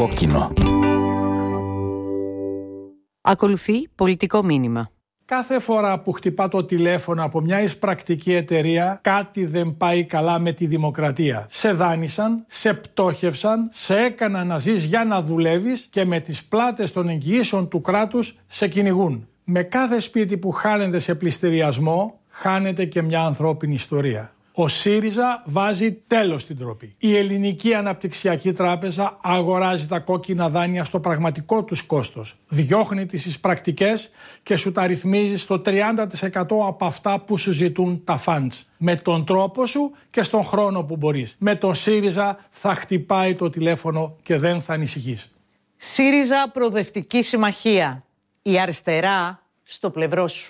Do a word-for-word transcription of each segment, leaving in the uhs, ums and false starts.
κόκκινο. Ακολουθεί πολιτικό μήνυμα. Κάθε φορά που χτυπά το τηλέφωνο από μια εισπρακτική εταιρεία, κάτι δεν πάει καλά με τη δημοκρατία. Σε δάνεισαν, σε πτώχευσαν, σε έκαναν να ζεις για να δουλεύεις και με τις πλάτες των εγγυήσεων του κράτους σε κυνηγούν. Με κάθε σπίτι που χάνεται σε πληστηριασμό, χάνεται και μια ανθρώπινη ιστορία. Ο ΣΥΡΙΖΑ βάζει τέλος στην ντροπή. Η Ελληνική Αναπτυξιακή Τράπεζα αγοράζει τα κόκκινα δάνεια στο πραγματικό τους κόστος. Διώχνει τις εισπρακτικές και σου τα ρυθμίζει στο τριάντα τοις εκατό από αυτά που σου ζητούν τα funds. Με τον τρόπο σου και στον χρόνο που μπορείς. Με τον ΣΥΡΙΖΑ θα χτυπάει το τηλέφωνο και δεν θα ανησυχείς. ΣΥΡΙΖΑ Προοδευτική Συμμαχία. Η αριστερά στο πλευρό σου.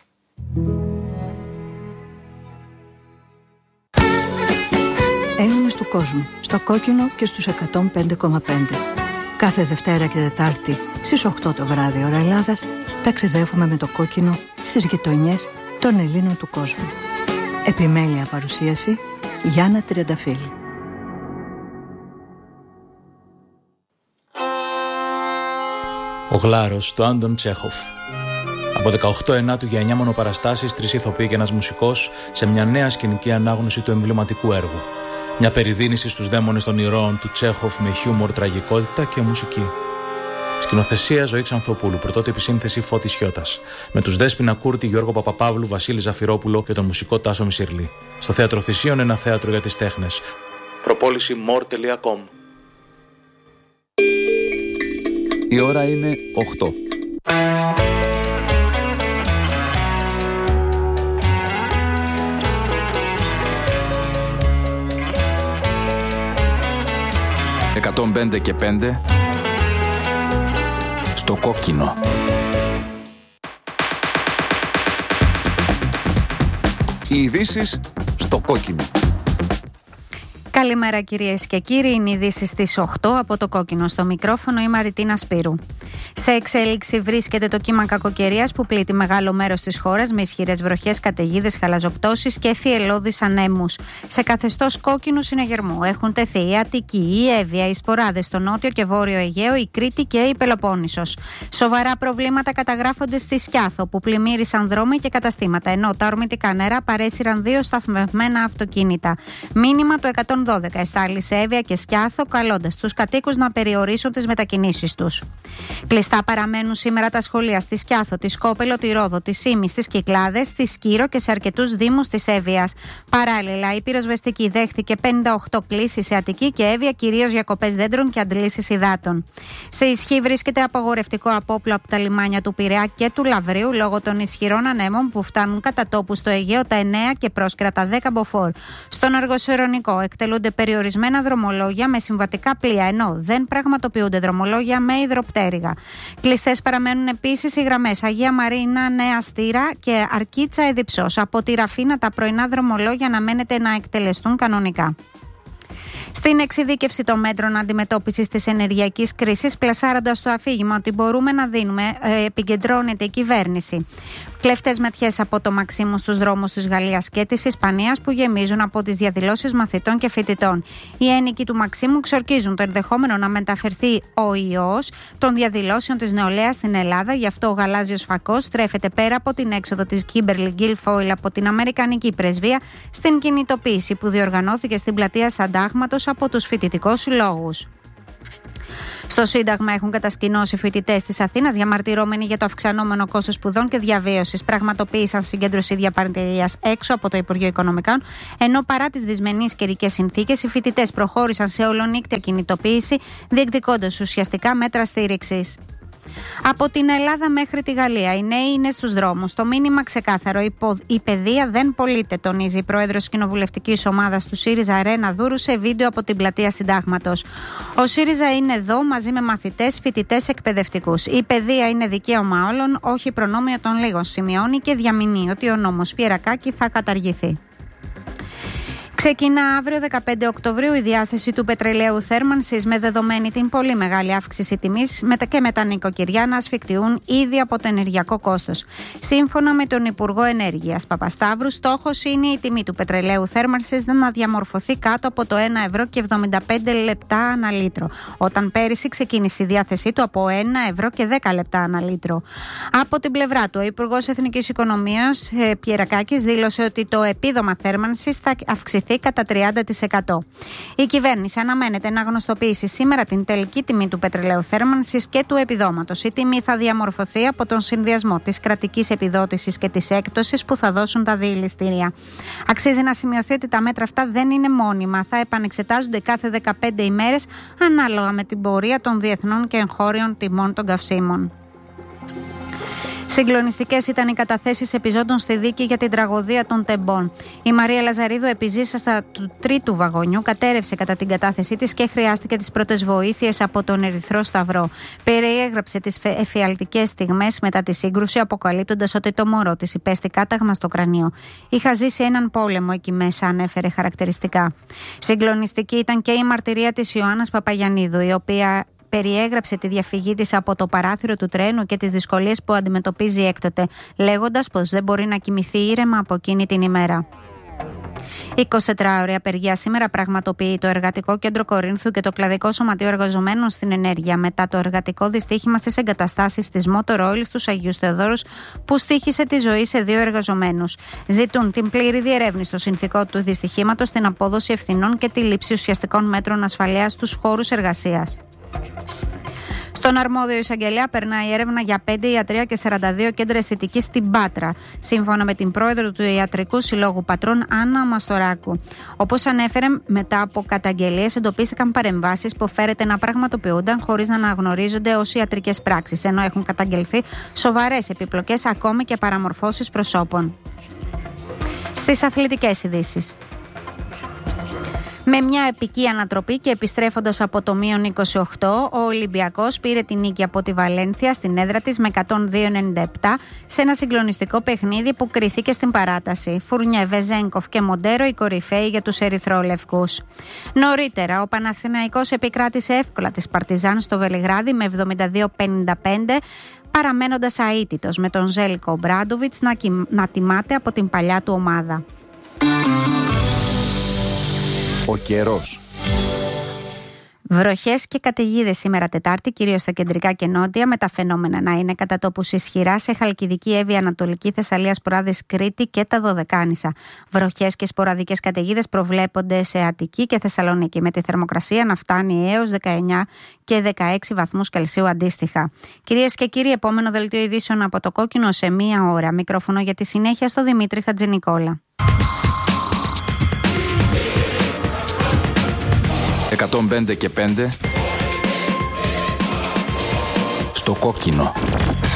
Έλληνες του κόσμου, στο κόκκινο και στους εκατόν πέντε κόμμα πέντε. Κάθε Δευτέρα και Τετάρτη στις οκτώ το βράδυ ώρα Ελλάδας ταξιδεύουμε με το κόκκινο στις γειτονιές των Ελλήνων του κόσμου. Επιμέλεια παρουσίαση Γιάννα Τριανταφύλλου. Ο Γλάρος του Άντων Τσέχοφ. Από δεκαοκτώ ενάτου για εννιά μονοπαραστάσεις, τρεις ηθοποιοί και ένας μουσικός σε μια νέα σκηνική ανάγνωση του εμβληματικού έργου. Μια περιδίνηση στους δαίμονες των ηρώων του Τσέχοφ με χιούμορ, τραγικότητα και μουσική. Σκηνοθεσία Ζωή Ξανθοπούλου, πρωτότυπη σύνθεση Φώτης Χιώτας. Με τους Δέσποινα Κούρτη, Γιώργο Παπαπαύλου, Βασίλη Ζαφυρόπουλο και τον μουσικό Τάσο Μισιρλή. Στο Θέατρο Θησίων, ένα θέατρο για τις τέχνες. Προπόληση μορ τελεία κομ. Η ώρα είναι οκτώ. εκατόν πέντε και πέντε στο κόκκινο. Οι ειδήσεις στο κόκκινο. Καλημέρα κυρίες και κύριοι, είναι ειδήσεις στις οκτώ από το κόκκινο. Στο μικρόφωνο η Μαριτίνα Σπύρου. Σε εξέλιξη βρίσκεται το κύμα κακοκαιρίας που πλήττει μεγάλο μέρος της χώρας με ισχυρές βροχές, καταιγίδες, χαλαζοπτώσεις και θυελλώδεις ανέμους. Σε καθεστώς κόκκινου συναγερμού έχουν τεθεί η Αττική, η Εύβοια, οι Σποράδες στο νότιο και βόρειο Αιγαίο, η Κρήτη και η Πελοπόννησος. Σοβαρά προβλήματα καταγράφονται στη Σκιάθο που πλημμύρισαν δρόμοι και καταστήματα, ενώ τα ορμητικά νερά παρέσυραν δύο σταθμευμένα αυτοκίνητα. Μήνυμα το εκατόν δώδεκα εστάλει σε Εύβοια και Σκιάθο, καλώντας τους κατοίκους να περιορίσουν τις μετακινήσεις τους. Κλειστά παραμένουν σήμερα τα σχολεία στη Σκιάθο, τη Σκόπελο, τη Ρόδο, τη Σύμη, στις Κυκλάδες, στη Σκύρο και σε αρκετούς δήμους της Εύβοιας. Παράλληλα, η πυροσβεστική δέχτηκε πενήντα οκτώ κλήσεις σε Αττική και Εύβοια, κυρίως για κοπές δέντρων και αντλήσεις υδάτων. Σε ισχύ βρίσκεται απαγορευτικό απόπλο από τα λιμάνια του Πειραιά και του Λαβρίου λόγω των ισχυρών ανέμων που φτάνουν κατά τόπου στο Αιγαίο τα εννέα και πρόσκαιρα τα δέκα μποφόρ. Στον Αργοσυρονικό εκτελούνται περιορισμένα δρομολόγια με συμβατικά πλοία, ενώ δεν πραγματοποιούνται δρομολόγια με υδροπτέρυγα. Κλειστές παραμένουν επίσης οι γραμμές Αγία Μαρίνα, Νέα Στήρα και Αρκίτσα Εδιψός. Από τη Ραφίνα τα πρωινά δρομολόγια αναμένεται να εκτελεστούν κανονικά. Στην εξειδίκευση των μέτρων αντιμετώπισης της ενεργειακής κρίσης, πλασάροντας το αφήγημα ότι μπορούμε να δίνουμε, ε, επικεντρώνεται η κυβέρνηση. Κλέφτες ματιές από το Μαξίμου στους δρόμους της Γαλλίας και της Ισπανίας που γεμίζουν από τις διαδηλώσεις μαθητών και φοιτητών. Οι ένοικοι του Μαξίμου ξορκίζουν το ενδεχόμενο να μεταφερθεί ο ιός των διαδηλώσεων της νεολαίας στην Ελλάδα. Γι' αυτό ο γαλάζιος φακός στρέφεται πέρα από την έξοδο της Κίμπερλι Γκίλφοιλ από την Αμερικανική Πρεσβεία στην κινητοποίηση που διοργανώθηκε στην πλατεία Σαντάγματος από τους φοιτητικούς συλλόγους. Στο Σύνταγμα έχουν κατασκηνώσει φοιτητές της Αθήνας διαμαρτυρόμενοι για το αυξανόμενο κόστος σπουδών και διαβίωσης. Πραγματοποίησαν συγκέντρωση διαμαρτυρίας έξω από το Υπουργείο Οικονομικών, ενώ παρά τις δυσμενείς καιρικές συνθήκες, οι φοιτητές προχώρησαν σε ολονύκτια κινητοποίηση, διεκδικώντας ουσιαστικά μέτρα στήριξης. Από την Ελλάδα μέχρι τη Γαλλία, οι νέοι είναι στους δρόμους. Το μήνυμα ξεκάθαρο. Η παιδεία δεν πωλείται, τονίζει η πρόεδρος της κοινοβουλευτικής ομάδας του ΣΥΡΙΖΑ, Ρένα Δούρου, σε βίντεο από την πλατεία Συντάγματος. Ο ΣΥΡΙΖΑ είναι εδώ μαζί με μαθητές, φοιτητές, εκπαιδευτικούς. Η παιδεία είναι δικαίωμα όλων, όχι προνόμιο των λίγων, σημειώνει και διαμηνύει ότι ο νόμος Πιερακάκη θα καταργηθεί. Ξεκινά αύριο δεκαπέντε Οκτωβρίου η διάθεση του πετρελαίου θέρμανσης με δεδομένη την πολύ μεγάλη αύξηση τιμής και με τα νοικοκυριά να ασφικτιούν ήδη από το ενεργειακό κόστος. Σύμφωνα με τον Υπουργό Ενέργειας Παπασταύρου, στόχος είναι η τιμή του πετρελαίου θέρμανσης να διαμορφωθεί κάτω από το ένα ευρώ και εβδομήντα πέντε λεπτά ανά λίτρο, όταν πέρυσι ξεκίνησε η διάθεσή του από ένα ευρώ και δέκα λεπτά ανά λίτρο. Από την πλευρά του, ο Υπουργός Εθνικής Οικονομίας Πιερακάκης δήλωσε ότι το επίδομα θέρμανσης θα αυξηθεί κατά τριάντα τοις εκατό. Η κυβέρνηση αναμένεται να γνωστοποιήσει σήμερα την τελική τιμή του πετρελαίου θέρμανσης και του επιδόματος. Η τιμή θα διαμορφωθεί από τον συνδυασμό της κρατικής επιδότησης και της έκπτωσης που θα δώσουν τα διελιστήρια. Αξίζει να σημειωθεί ότι τα μέτρα αυτά δεν είναι μόνιμα. Θα επανεξετάζονται κάθε δεκαπέντε ημέρες ανάλογα με την πορεία των διεθνών και εγχώριων τιμών των καυσίμων. Συγκλονιστικές ήταν οι καταθέσεις επιζώντων στη δίκη για την τραγωδία των Τεμπών. Η Μαρία Λαζαρίδου, επιζήσαστα του τρίτου βαγονιού, κατέρευσε κατά την κατάθεσή της και χρειάστηκε τις πρώτες βοήθειες από τον Ερυθρό Σταυρό. Περιέγραψε τις εφιαλτικές στιγμές μετά τη σύγκρουση, αποκαλύπτοντας ότι το μωρό της υπέστη κάταγμα στο κρανίο. Είχα ζήσει έναν πόλεμο εκεί μέσα, ανέφερε χαρακτηριστικά. Συγκλονιστική ήταν και η μαρτυρία της Ιωάννας Παπαγιαννίδου, η οποία περιέγραψε τη διαφυγή της από το παράθυρο του τρένου και τις δυσκολίες που αντιμετωπίζει έκτοτε, λέγοντας πως δεν μπορεί να κοιμηθεί ήρεμα από εκείνη την ημέρα. εικοσιτετράωρη απεργία σήμερα πραγματοποιεί το Εργατικό Κέντρο Κορίνθου και το Κλαδικό Σωματείο Εργαζομένων στην Ενέργεια μετά το εργατικό δυστύχημα στις εγκαταστάσεις της Motor Oil στους Αγίους Θεοδόρους που στοίχισε τη ζωή σε δύο εργαζομένους. Ζητούν την πλήρη διερεύνηση στο συνθηκό του δυστυχήματος, την απόδοση ευθυνών και τη λήψη ουσιαστικών μέτρων ασφαλείας στους χώρους εργασίας. Στον αρμόδιο εισαγγελέα περνάει έρευνα για πέντε ιατρεία και σαράντα δύο κέντρα αισθητικής στην Πάτρα, σύμφωνα με την πρόεδρο του Ιατρικού Συλλόγου Πατρών, Άννα Μαστοράκου. Όπως ανέφερε, μετά από καταγγελίες εντοπίστηκαν παρεμβάσεις που φέρεται να πραγματοποιούνταν χωρίς να αναγνωρίζονται ως ιατρικές πράξεις, ενώ έχουν καταγγελθεί σοβαρές επιπλοκές, ακόμη και παραμορφώσεις προσώπων. Στις αθλητικές ειδήσεις. Με μια επική ανατροπή και επιστρέφοντας από το μείον είκοσι οκτώ, ο Ολυμπιακός πήρε την νίκη από τη Βαλένθια στην έδρα της με εκατόν δύο ενενήντα επτά σε ένα συγκλονιστικό παιχνίδι που κρίθηκε στην παράταση. Φουρνιέ, Βεζέγκοφ και Μοντέρο οι κορυφαίοι για τους ερυθρόλευκους. Νωρίτερα, ο Παναθηναϊκός επικράτησε εύκολα τη Παρτιζάν στο Βελιγράδι με εβδομήντα δύο πενήντα πέντε, παραμένοντας αίτητος, με τον Ζέλικο Ομπράντοβιτς να, να τιμάται από την παλιά του ομάδα. Ο καιρός. Βροχές και καταιγίδες σήμερα Τετάρτη, κυρίως στα κεντρικά και νότια, με τα φαινόμενα να είναι κατά τόπους ισχυρά σε Χαλκιδική, Εύβοια, Ανατολική Θεσσαλία, Σποράδες, Κρήτη και τα Δωδεκάνησα. Βροχές και σποραδικές καταιγίδες προβλέπονται σε Αττική και Θεσσαλονίκη, με τη θερμοκρασία να φτάνει έως δεκαεννιά και δεκαέξι βαθμούς Κελσίου αντίστοιχα. Κυρίες και κύριοι, επόμενο δελτίο ειδήσεων από το Κόκκινο σε μία ώρα. Μικρόφωνο για τη συνέχεια στο Δημήτρη Χατζηνικόλα. εκατόν πέντε και πέντε στο Κόκκινο.